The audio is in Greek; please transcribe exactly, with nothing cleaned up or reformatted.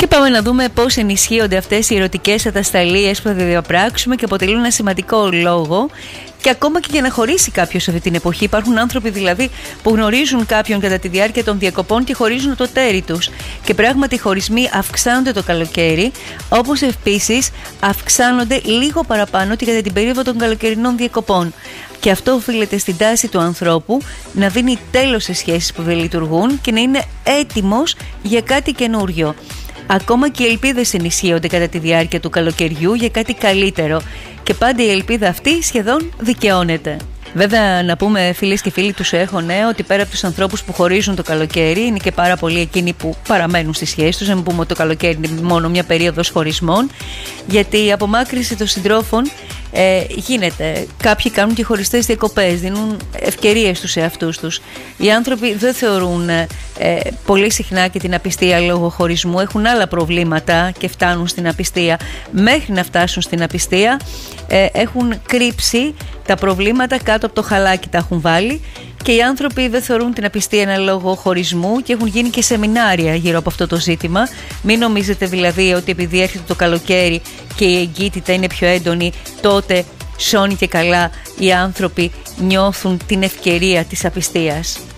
Και πάμε να δούμε πώς ενισχύονται αυτές οι ερωτικές ατασταλίες που θα διαπράξουμε και αποτελούν ένα σημαντικό λόγο. Και ακόμα και για να χωρίσει κάποιος αυτή την εποχή. Υπάρχουν άνθρωποι δηλαδή που γνωρίζουν κάποιον κατά τη διάρκεια των διακοπών και χωρίζουν το τέρι τους. Και πράγματι οι χωρισμοί αυξάνονται το καλοκαίρι, όπως επίσης αυξάνονται λίγο παραπάνω και κατά την περίοδο των καλοκαιρινών διακοπών. Και αυτό οφείλεται στην τάση του ανθρώπου να δίνει τέλος σε σχέσεις που δεν λειτουργούν και να είναι έτοιμος για κάτι καινούριο. Ακόμα και οι ελπίδες ενισχύονται κατά τη διάρκεια του καλοκαιριού για κάτι καλύτερο και πάντα η ελπίδα αυτή σχεδόν δικαιώνεται. Βέβαια, να πούμε φίλες και φίλοι του ΣΟΕΧΟΝ ότι πέρα από τους ανθρώπους που χωρίζουν το καλοκαίρι, είναι και πάρα πολλοί εκείνοι που παραμένουν στις σχέσεις τους. Να μην πούμε ότι το καλοκαίρι είναι μόνο μια περίοδος χωρισμών, γιατί η απομάκρυνση των συντρόφων ε, γίνεται. Κάποιοι κάνουν και χωριστές διακοπές, δίνουν ευκαιρίες στους εαυτούς τους. Οι άνθρωποι δεν θεωρούν ε, πολύ συχνά και την απιστία λόγω χωρισμού, έχουν άλλα προβλήματα και φτάνουν στην απιστία. Μέχρι να φτάσουν στην απιστία ε, έχουν κρύψει τα προβλήματα κάτω από το χαλάκι, τα έχουν βάλει, και οι άνθρωποι δεν θεωρούν την απιστία ένα λόγο χωρισμού και έχουν γίνει και σεμινάρια γύρω από αυτό το ζήτημα. Μην νομίζετε δηλαδή ότι επειδή έρχεται το καλοκαίρι και η εγκύτητα είναι πιο έντονη, τότε σώνει και καλά οι άνθρωποι νιώθουν την ευκαιρία της απιστίας.